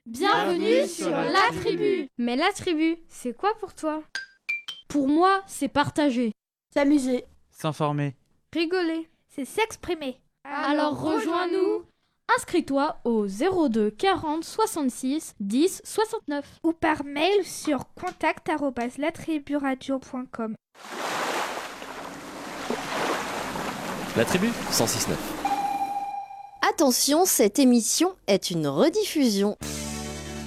Bienvenue sur La Tribu. Mais La Tribu, c'est quoi pour toi? Pour moi, c'est partager, s'amuser, s'informer, rigoler, c'est s'exprimer. Alors rejoins-nous. Inscris-toi au 02 40 66 10 69 ou par mail sur contact@latriburadio.com. La Tribu 106.9. Attention, cette émission est une rediffusion.